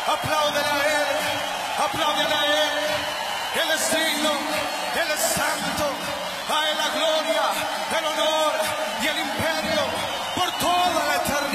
Apláudela a él, apláudela a él. Él es digno.